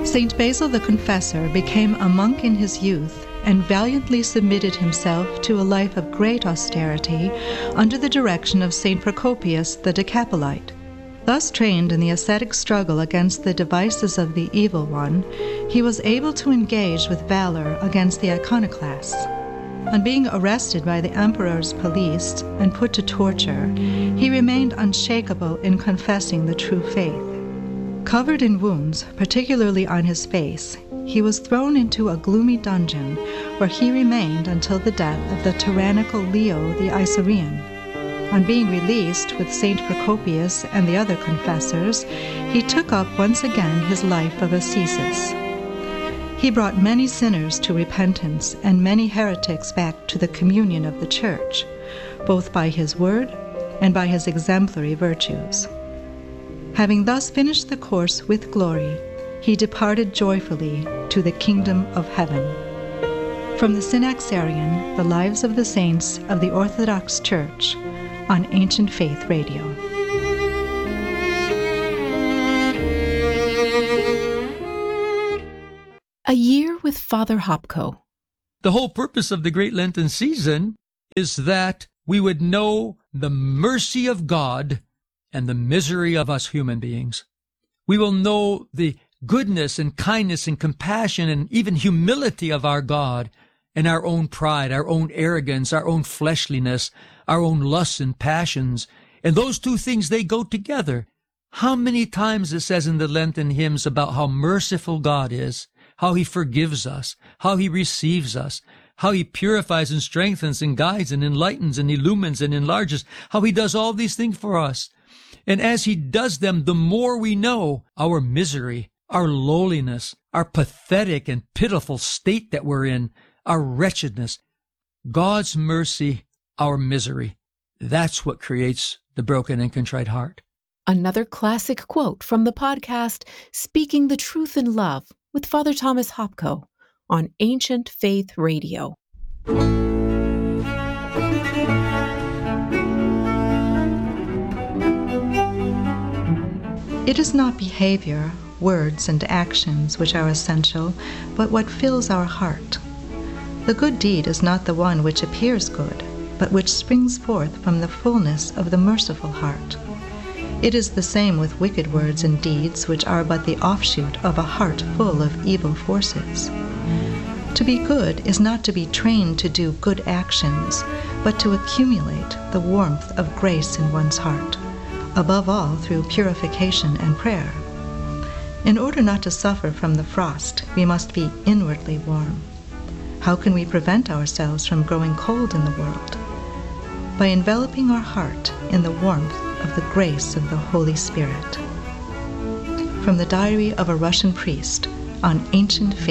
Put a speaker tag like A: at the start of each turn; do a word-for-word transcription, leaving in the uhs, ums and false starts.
A: Saint Basil the Confessor became a monk in his youth and valiantly submitted himself to a life of great austerity under the direction of Saint Procopius the Decapolite. Thus trained in the ascetic struggle against the devices of the evil one, he was able to engage with valor against the iconoclasts. On being arrested by the emperor's police and put to torture, he remained unshakable in confessing the true faith. Covered in wounds, particularly on his face, he was thrown into a gloomy dungeon where he remained until the death of the tyrannical Leo the Isaurian. On being released with Saint Procopius and the other confessors, he took up once again his life of ascesis. He brought many sinners to repentance and many heretics back to the communion of the Church, both by his word and by his exemplary virtues. Having thus finished the course with glory, he departed joyfully to the kingdom of heaven. From the Synaxarion, The Lives of the Saints of the Orthodox Church, on Ancient Faith Radio.
B: A Year with Father Hopko.
C: The whole purpose of the Great Lenten season is that we would know the mercy of God and the misery of us human beings. We will know the goodness and kindness and compassion and even humility of our God, and our own pride, our own arrogance, our own fleshliness, our own lusts and passions. And those two things, they go together. How many times it says in the Lenten hymns about how merciful God is, how he forgives us, how he receives us, how he purifies and strengthens and guides and enlightens and illumines and enlarges, how he does all these things for us. And as he does them, the more we know our misery, our lowliness, our pathetic and pitiful state that we're in, our wretchedness. God's mercy, our misery. That's what creates the broken and contrite heart.
B: Another classic quote from the podcast, Speaking the Truth in Love, with Father Thomas Hopko on Ancient Faith Radio.
A: It is not behavior, words, and actions which are essential, but what fills our heart. The good deed is not the one which appears good, but which springs forth from the fullness of the merciful heart. It is the same with wicked words and deeds which are but the offshoot of a heart full of evil forces. To be good is not to be trained to do good actions, but to accumulate the warmth of grace in one's heart, above all through purification and prayer. In order not to suffer from the frost, we must be inwardly warm. How can we prevent ourselves from growing cold in the world? By enveloping our heart in the warmth of the grace of the Holy Spirit. From the Diary of a Russian Priest on Ancient Faith